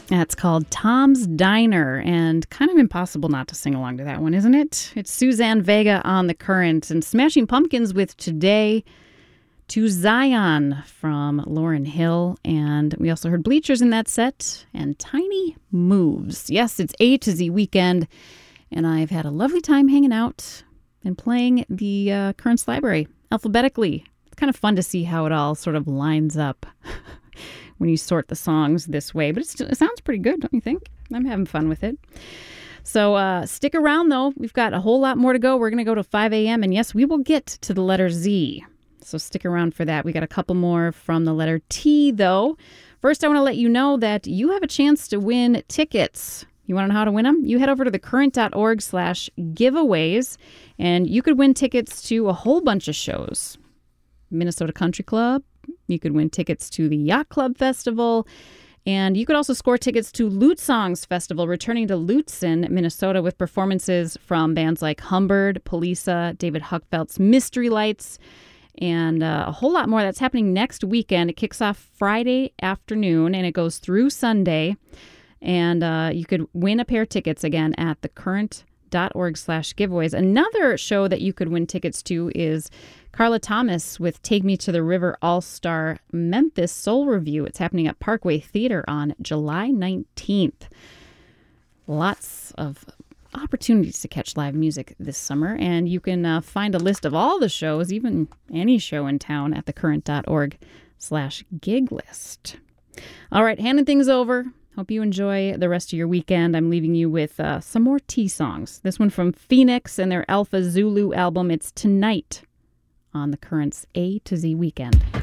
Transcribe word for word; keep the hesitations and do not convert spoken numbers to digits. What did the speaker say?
That's called Tom's Diner, and kind of impossible not to sing along to that one, isn't it? It's Suzanne Vega on The Current, and Smashing Pumpkins with Today to Zion from Lauryn Hill. And we also heard Bleachers in that set, and Tiny Moves. Yes, it's A to Z weekend, and I've had a lovely time hanging out and playing the uh, Currents Library alphabetically. It's kind of fun to see how it all sort of lines up when you sort the songs this way. But it's, it sounds pretty good, don't you think? I'm having fun with it. So uh, stick around, though. We've got a whole lot more to go. We're going to go to five a.m. And yes, we will get to the letter Z. So stick around for that. We got a couple more from the letter T, though. First, I want to let you know that you have a chance to win tickets. You want to know how to win them? You head over to thecurrent.org slash giveaways, and you could win tickets to a whole bunch of shows. Minnesota Country Club. You could win tickets to the Yacht Club Festival. And you could also score tickets to Lute Songs Festival, returning to Lutsen, Minnesota, with performances from bands like Humbird, Polisa, David Huckfelt's Mystery Lights, and uh, a whole lot more. That's happening next weekend. It kicks off Friday afternoon, and it goes through Sunday. And uh, you could win a pair of tickets again at thecurrent.org slash giveaways. Another show that you could win tickets to is Carla Thomas with Take Me to the River All-Star Memphis Soul Review. It's happening at Parkway Theater on July nineteenth. Lots of opportunities to catch live music this summer, and you can uh, find a list of all the shows, even any show in town, at thecurrent.org slash gig list. All right, handing things over. Hope you enjoy the rest of your weekend. I'm leaving you with uh, some more T songs. This one from Phoenix and their Alpha Zulu album. It's Tonight on the Current's A to Z Weekend.